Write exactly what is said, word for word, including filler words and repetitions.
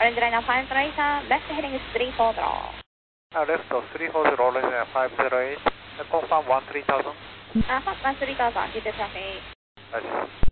Orange Line five zero eight, uh, left heading is three four zero. Uh, left of three four zero, Orange Line five zero eight, uh, confirm one three thousand. Uh, one three thousand, keep the traffic. Roger.